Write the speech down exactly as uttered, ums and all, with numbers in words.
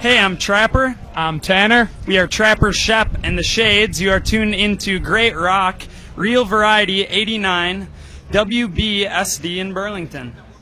Hey, I'm Trapper. I'm Tanner. We are Trapper, Shep, and the Shades. You are tuned into Great Rock, Real Variety eighty-nine, W B S D in Burlington.